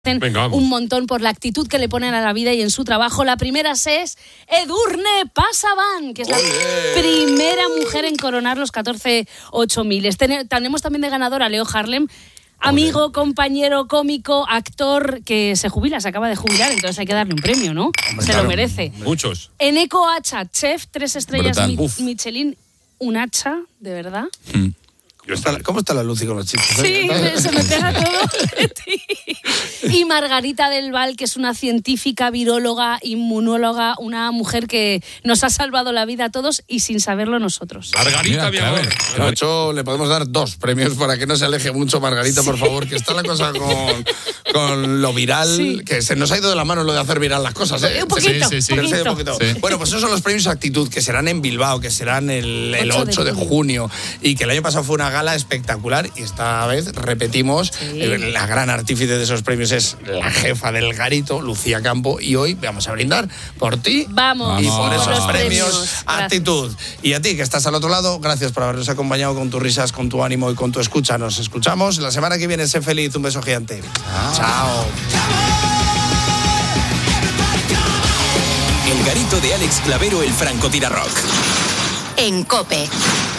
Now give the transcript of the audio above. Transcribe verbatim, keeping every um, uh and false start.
Venga, un montón por la actitud que le ponen a la vida y en su trabajo. La primera es Edurne Pasaban, que es la ¡Olé! primera mujer en coronar los catorce ocho mil. Tenemos también de ganadora a Leo Harlem, amigo, ¡olé!, compañero, cómico, actor, que se jubila, se acaba de jubilar, entonces hay que darle un premio, ¿no? Hombre, se claro, lo merece. Muchos. Eneco Hacha, chef, tres estrellas mi, Uf. Michelin, un hacha, de verdad. Mm. ¿Cómo está, ¿Cómo está la luz con los chicos? Sí, ¿Eh? se me pega todo de ti. Y Margarita del Val, que es una científica, viróloga, inmunóloga, una mujer que nos ha salvado la vida a todos y sin saberlo nosotros. Margarita, mi amor. De hecho, le podemos dar dos premios para que no se aleje mucho, Margarita, sí, por favor, que está la cosa con, con lo viral, sí, que se nos ha ido de la mano lo de hacer viral las cosas, ¿eh? Un poquito, sí, sí, sí. poquito. Un poquito. Sí. Bueno, pues esos son los premios Actitud, que serán en Bilbao, que serán el, el ocho de junio, y que el año pasado fue una gala espectacular, y esta vez repetimos, sí, eh, la gran artífice de esos premios es la jefa del Garito, Lucía Campo, y hoy vamos a brindar por ti. Vamos. Y por esos por premios, premios. Actitud. Y a ti, que estás al otro lado, gracias por habernos acompañado con tus risas, con tu ánimo y con tu escucha. Nos escuchamos la semana que viene. Sé feliz, un beso gigante. Ah. Chao. El Garito de Alex Clavero, el francotirador. En COPE.